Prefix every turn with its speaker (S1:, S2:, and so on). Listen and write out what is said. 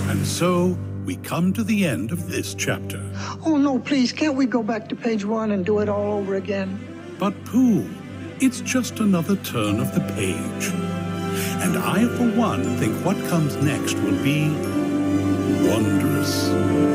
S1: And so we come to the end of this chapter.
S2: Oh, no, please, can't we go back to page 1 and do it all over again?
S1: But Pooh, it's just another turn of the page. And I, for one, think what comes next will be wondrous.